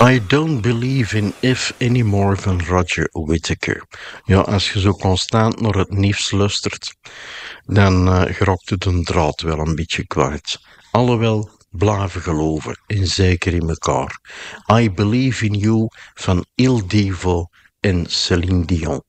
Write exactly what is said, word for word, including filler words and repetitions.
I don't believe in if anymore van Roger Whittaker. Ja, als je zo constant naar het nieuws luistert, dan uh, geraakt het een draad wel een beetje kwijt. Alhoewel, blijven geloven, en zeker in elkaar. I Believe in You van Il Divo en Céline Dion.